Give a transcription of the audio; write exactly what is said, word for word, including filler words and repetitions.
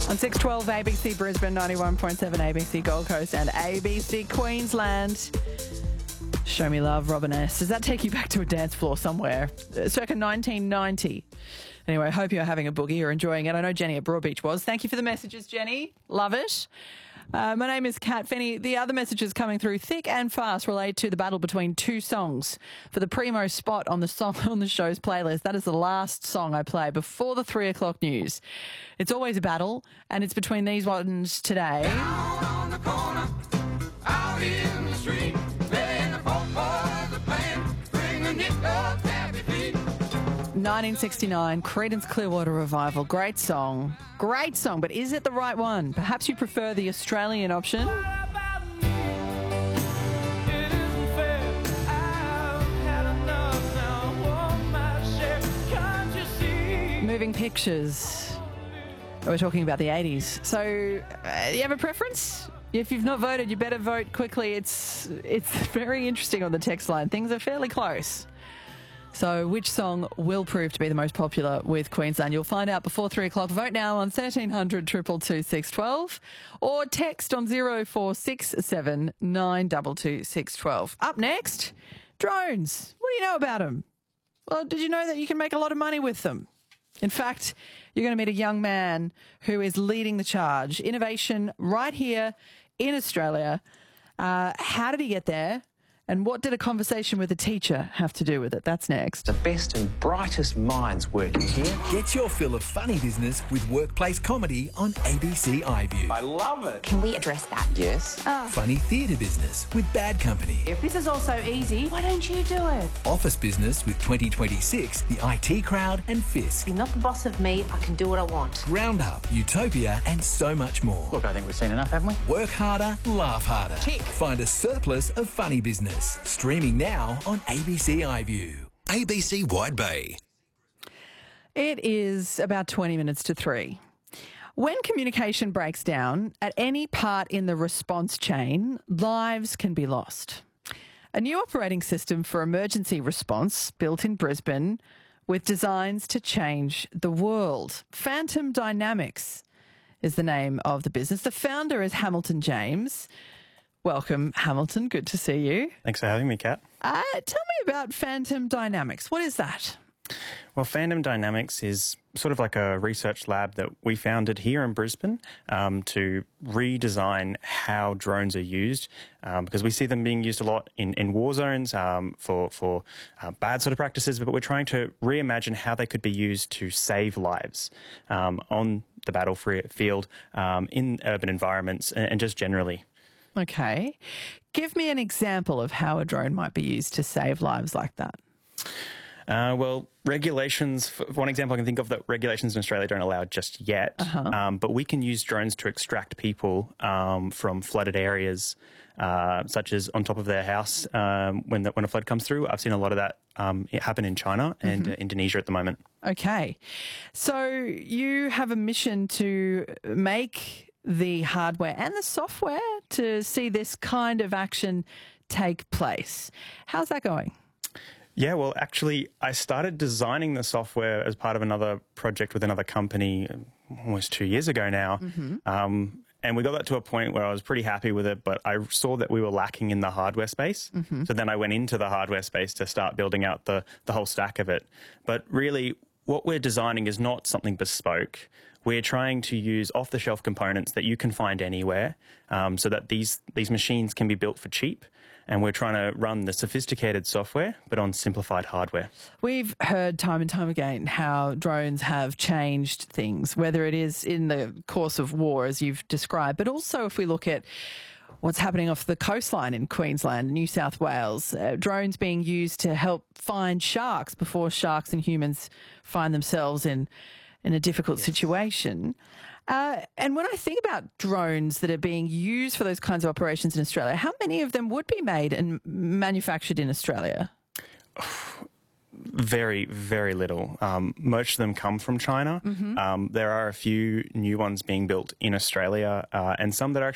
On six twelve A B C Brisbane, ninety-one point seven A B C Gold Coast and A B C Queensland. Show Me Love, Robin S. Does that take you back to a dance floor somewhere? Uh, circa nineteen ninety. Anyway, I hope you're having a boogie or enjoying it. I know Jenny at Broadbeach was. Thank you for the messages, Jenny. Love it. Uh, my name is Kat Finney. The other messages coming through thick and fast relate to the battle between two songs for the primo spot on the song on the show's playlist. That is the last song I play before the three o'clock news. It's always a battle, and it's between these ones today. Down on the corner, out in the street, playing the folk boys are playing, bring the nickel happy feet. nineteen sixty-nine, Creedence Clearwater Revival. Great song. Great song, but is it the right one? Perhaps you prefer the Australian option. Moving Pictures. We're talking about the eighties. So, uh, do you have a preference? If you've not voted, you better vote quickly. It's it's very interesting on the text line. Things are fairly close. So which song will prove to be the most popular with Queensland? You'll find out before three o'clock. Vote now on thirteen hundred, two two two, six one two or text on zero four six seven, nine two two, six one two. Up next, drones. What do you know about them? Well, did you know that you can make a lot of money with them? In fact, you're going to meet a young man who is leading the charge. Innovation right here in Australia. Uh, how did he get there? And what did a conversation with a teacher have to do with it? That's next. The best and brightest minds working here. Get your fill of funny business with workplace comedy on A B C iView. I love it. Can we address that? Yes. Funny theatre business with Bad Company. If this is all so easy, why don't you do it? Office business with twenty twenty-six, the I T Crowd and Fisk. You're not the boss of me, I can do what I want. Roundup, Utopia and so much more. Look, I think we've seen enough, haven't we? Work harder, laugh harder. Tick. Find a surplus of funny business. Streaming now on A B C iView. A B C Wide Bay. It is about twenty minutes to three. When communication breaks down at any part in the response chain, lives can be lost. A new operating system for emergency response built in Brisbane with designs to change the world. Phantom Dynamics is the name of the business. The founder is Hamilton James. Welcome, Hamilton. Good to see you. Thanks for having me, Kat. Uh, tell me about Phantom Dynamics. What is that? Well, Phantom Dynamics is sort of like a research lab that we founded here in Brisbane um, to redesign how drones are used um, because we see them being used a lot in, in war zones um, for, for uh, bad sort of practices, but we're trying to reimagine how they could be used to save lives um, on the battlefield, um, in urban environments and, and just generally. Okay. Give me an example of how a drone might be used to save lives like that. Uh, well, regulations, for one example I can think of that regulations in Australia don't allow just yet, Uh-huh. um, but we can use drones to extract people um, from flooded areas, uh, such as on top of their house um, when, the, when a flood comes through. I've seen a lot of that um, happen in China and Mm-hmm. uh, Indonesia at the moment. Okay. So you have a mission to make the hardware and the software to see this kind of action take place. How's that going? Yeah, well, actually, I started designing the software as part of another project with another company almost two years ago now. Mm-hmm. Um, and we got that to a point where I was pretty happy with it, but I saw that we were lacking in the hardware space. Mm-hmm. So then I went into the hardware space to start building out the, the whole stack of it. But really, what we're designing is not something bespoke. We're trying to use off-the-shelf components that you can find anywhere um, so that these, these machines can be built for cheap. And we're trying to run the sophisticated software, but on simplified hardware. We've heard time and time again how drones have changed things, whether it is in the course of war, as you've described, but also if we look at what's happening off the coastline in Queensland, New South Wales, uh, drones being used to help find sharks before sharks and humans find themselves in, in a difficult situation. Uh, and when I think about drones that are being used for those kinds of operations in Australia, how many of them would be made and manufactured in Australia? Very, very little. Um, most of them come from China. Mm-hmm. Um, there are a few new ones being built in Australia uh, and some that are